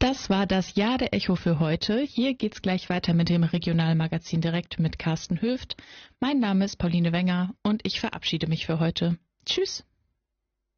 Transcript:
Das war das Jahr der Echo für heute. Hier geht's gleich weiter mit dem Regionalmagazin direkt mit Carsten Höft. Mein Name ist Pauline Wenger und ich verabschiede mich für heute. Tschüss.